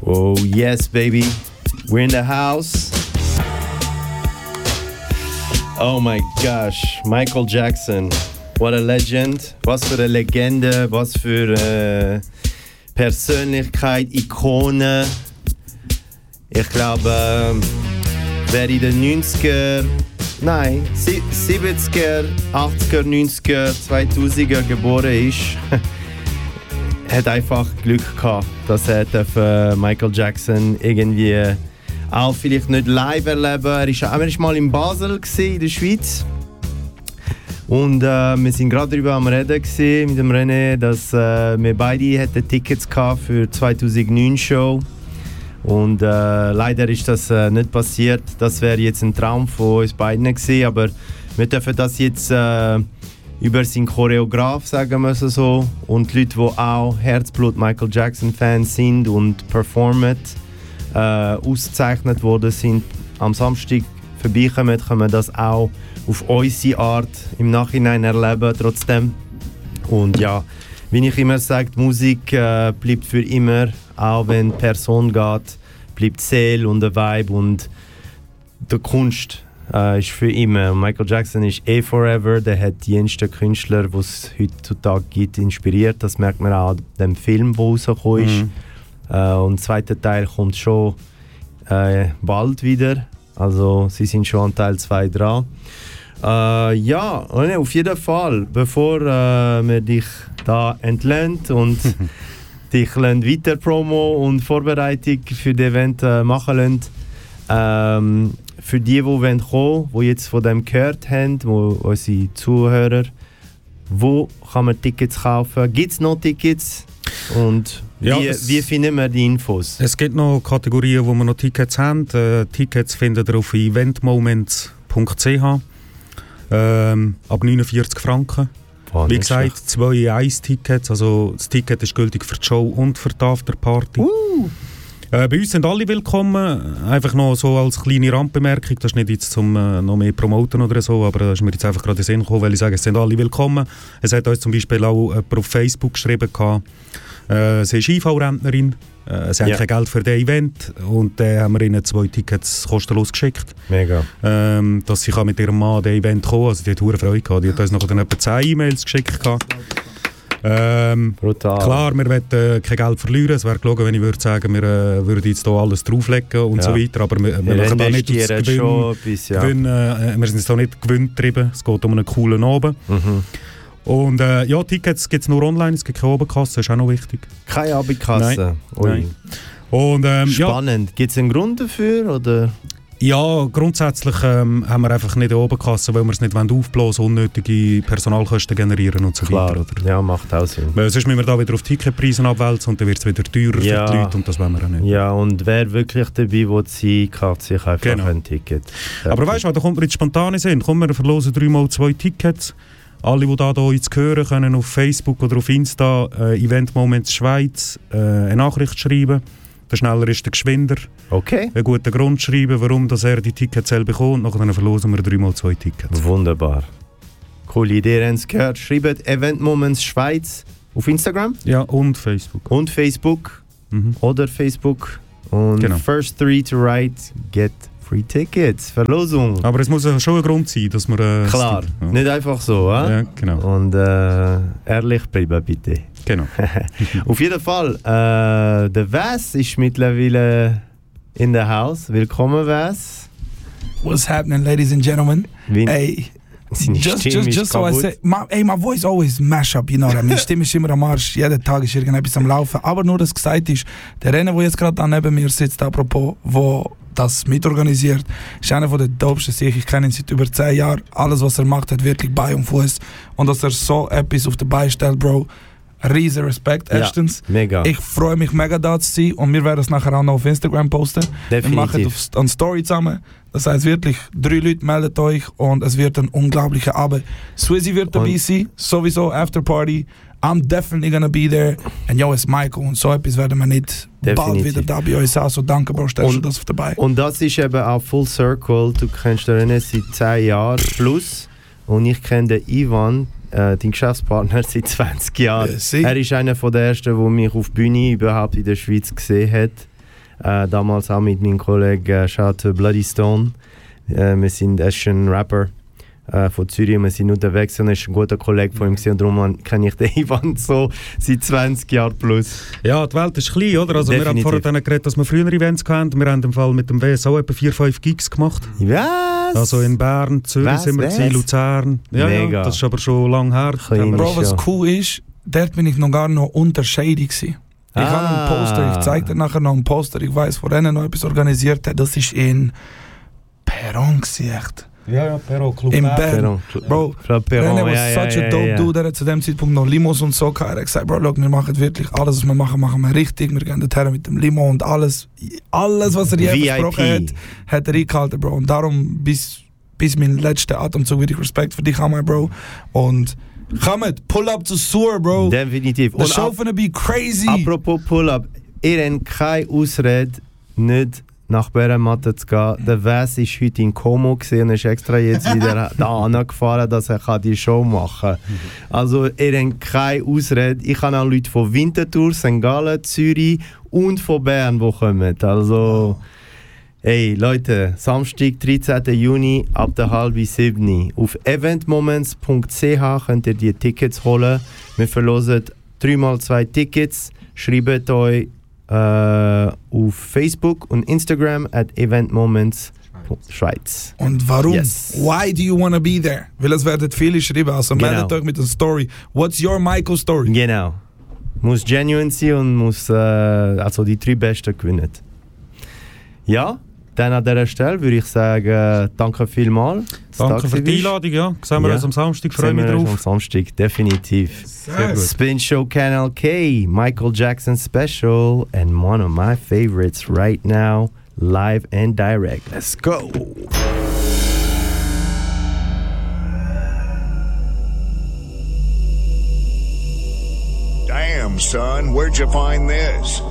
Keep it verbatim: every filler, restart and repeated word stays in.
Oh yes, baby. We're in the house. Oh my gosh, Michael Jackson. What a legend. Was für eine Legende, was für eine Persönlichkeit, Ikone. Ich glaube, wer in den neunziger, nein, siebziger, achtziger, neunziger, zweitausender geboren ist, hat einfach Glück gehabt, dass er äh, Michael Jackson irgendwie auch vielleicht nicht live erleben. Er ist, er ist mal in Basel gewesen, in der Schweiz. Und äh, wir sind gerade darüber am Reden gewesen, mit dem René, dass äh, wir beide hätten Tickets gehabt für die zweitausendneun Show. Und äh, leider ist das äh, nicht passiert. Das wäre jetzt ein Traum von uns beiden gewesen, aber wir dürfen das jetzt äh, über seinen Choreograf, sagen wir es so, und die Leute, die auch Herzblut Michael Jackson Fans sind und performen, äh, ausgezeichnet worden sind, am Samstag vorbeikommen, können wir das auch auf unsere Art im Nachhinein erleben trotzdem. Und ja, wie ich immer sage, die Musik äh, bleibt für immer, auch wenn die Person geht, bleibt die Seele und der Vibe und die Kunst äh, ist für immer. Michael Jackson ist eh forever, der hat die jensten Künstler, die es heutzutage gibt, inspiriert. Das merkt man auch an dem Film, der rausgekommen ist. Mhm. Äh, und der zweite Teil kommt schon äh, bald wieder. Also sie sind schon an Teil zwei dran. Äh, ja, auf jeden Fall, bevor äh, wir dich da entlehnt und dich weiter Promo und Vorbereitung für das Event äh, machen lassen, ähm, für die, die kommen wollen, die jetzt von dem gehört haben, wo, unsere Zuhörer, wo kann man Tickets kaufen? Gibt es noch Tickets? Und ja, wie, wie finden wir die Infos? Es gibt noch Kategorien, wo wir noch Tickets haben. Äh, Tickets findet ihr auf eventmoments punkt c h. Ähm, ab neunundvierzig Franken. Oh, wie gesagt, schlecht. Zwei in eins Tickets. Also das Ticket ist gültig für die Show und für die Afterparty. Uh. Äh, bei uns sind alle willkommen. Einfach noch so als kleine Randbemerkung. Das ist nicht jetzt zum äh, noch mehr promoten oder so, aber da ist mir jetzt einfach gerade in den Sinn gekommen, weil ich sage, es sind alle willkommen. Es hat uns zum Beispiel auch jemand auf Facebook geschrieben, äh, sie ist I V-Rentnerin. Äh, sie haben yeah. kein Geld für das Event und dann äh, haben wir ihnen zwei Tickets kostenlos geschickt. Mega. Ähm, dass sie kann mit ihrem Mann an das Event kommen. Also die hat hohe Freude gehabt. Die hat uns noch dann etwa zehn E-Mails geschickt. Ähm, Brutal. Klar, wir wollen äh, kein Geld verlieren. Es wäre gelogen, wenn ich würde sagen, wir äh, würden jetzt hier alles drauflegen und ja. so weiter. Aber wir, wir machen da nicht aus Gewinn. Etwas, ja. Gewinn äh, wir sind da nicht gewinntrieben. Es geht um einen coolen Abend. Mhm. Und äh, ja, Tickets gibt es nur online, es gibt keine Abendkasse, das ist auch noch wichtig. Keine Abendkasse? Nein. Nein. Und, ähm, Spannend. Ja. Gibt es einen Grund dafür? Oder? Ja, grundsätzlich ähm, haben wir einfach nicht eine Abendkasse, weil wir es nicht aufblasen, unnötige Personalkosten generieren und so Klar. weiter. Oder? Ja, macht auch Sinn. Weil sonst müssen wir da wieder auf Ticketpreise abwälzen und dann wird es wieder teurer ja. für die Leute und das wollen wir auch nicht. Ja, und wer wirklich dabei will sein, kauft sich einfach genau. ein Ticket. Ja. Aber weißt du, da kommt mir jetzt spontan in Sinn. Komm, wir verlosen dreimal zwei Tickets. Alle, die da uns hören, können auf Facebook oder auf Insta äh, Event Moments Schweiz äh, eine Nachricht schreiben. Der schneller ist der Geschwinder. Okay. Einen guten Grund schreiben, warum dass er die Tickets selber bekommt. Nachher verlosen wir dreimal zwei Tickets. Wunderbar. Coole Idee, haben Sie gehört. Schreibt Event Moments Schweiz auf Instagram. Ja, und Facebook. Und Facebook. Mhm. Oder Facebook. Und genau. First three to write, get Free Tickets, Verlosung. Aber es muss schon ein Grund sein, dass man... Äh, Klar, ja. Nicht einfach so. Äh? Ja, genau. Und äh, ehrlich bleiben, bitte. Genau. Auf jeden Fall, äh, der Wes ist mittlerweile in the house. Willkommen, Wes. What's happening, ladies and gentlemen? Wie hey, just, just, just so I say, my, hey, my voice always mash up, you know what I mean? Stimme ist immer am Arsch, jeden Tag ist irgendetwas am Laufen. Aber nur, dass gesagt ist, der René, der jetzt gerade neben mir sitzt, apropos, wo das mitorganisiert, ist einer der dopesten Sicher. Ich kenne ihn seit über zehn Jahren. Alles, was er macht, hat wirklich Bein und Fuß. Und dass er so etwas auf den Bein stellt, Bro, riesen Respekt. Ja, erstens, mega. Ich freue mich mega, da zu sein. Und wir werden es nachher auch noch auf Instagram posten. Definitiv. Wir machen auf, eine Story zusammen. Das heißt wirklich, drei Leute meldet euch und es wird ein unglaublicher Abend. Swizzy wird dabei sein, sowieso Afterparty. I'm definitely gonna be there. Und yo, es ist Michael und so etwas werden wir nicht Definitiv. bald wieder da bei euch sein. So danke, Bro, stellst du das auf dabei. Und das ist eben auch Full Circle. Du kennst den René seit zehn Jahren plus. Und ich kenne den Ivan, äh, deinen Geschäftspartner, seit zwanzig Jahren. Ja, er ist einer der ersten, der mich auf der Bühne überhaupt in der Schweiz gesehen hat. Äh, damals auch mit meinem Kollegen äh, Shout Bloody Stone. Äh, wir sind, er ist ein Rapper äh, von Zürich, wir sind unterwegs und er ist ein guter Kollege von ihm gewesen, und darum kenne ich den Ivan so seit zwanzig Jahren plus. Ja, die Welt ist klein, oder? Also Definitiv. wir haben vorher geredet, dass wir früher Events hatten. Wir haben im Fall mit dem W S auch etwa vier fünf Gigs gemacht. Was? Also in Bern, Zürich Was? sind wir Was? gewesen, Luzern. Ja, Mega. ja, das ist aber schon lange her. Klein. Bro, was Ja. cool ist, dort bin ich noch gar noch unterscheidig gewesen. Ich Ah. habe einen Poster, ich zeige dir nachher noch einen Poster, ich weiß, wo Rennen noch etwas organisiert hat, das ist in Perron gewesen, echt. Ja, ja, Perro, Club In Bern. Bern. Perron. Bro, Frau Perron, René was ja, ja, such a ja, dope ja. dude, er hat zu dem Zeitpunkt noch Limos und so gehabt. Er hat gesagt, Bro, look, wir machen wirklich alles, was wir machen, machen wir richtig. Wir gehen dorthin mit dem Limo und alles, alles, was er je V I P. versprochen hat, hat er eingehalten, Bro. Und darum, bis, bis mein letzter Atemzug, wirklich Respekt für dich, Hammer, Bro. Und Hamid, pull up to Sur, Bro. Definitiv. The Und show ap- finna be crazy. apropos Pull-Up, ihr habt keine Ausrede, nicht nach Bärenmatte zu gehen. Der Wes war heute in Como und ist extra jetzt wieder da angefahren, dass er die Show machen kann. Also ihr habt keine Ausrede. Ich habe auch Leute von Winterthur, Sankt Gallen, Zürich und von Bern, die kommen. Also, hey Leute, Samstag, dreizehnten Juni ab der halben sieben. Auf eventmoments punkt c h könnt ihr die Tickets holen. Wir verlosen dreimal zwei Tickets. Schreibt euch äh, auf Facebook und Instagram at eventmoments Schweiz. Und warum? Yes. Why do you wanna be there? Weil es werden viele schreiben, also Genau. meldet euch mit einer Story. What's your Michael Story? Genau. Muss genuine sein und muss äh, also die drei Besten gewinnen. Ja, dann an dieser Stelle würde ich sagen, danke vielmals. Danke für die Einladung, ja. Sehen wir Ja. uns am Samstag, freue Sehen mich wir uns drauf. am Samstag, definitiv. Sehr gut. Spin Show Kanal K, Michael Jackson Special, and one of my favorites right now, live and direct. Let's go! Damn, son, where'd you find this?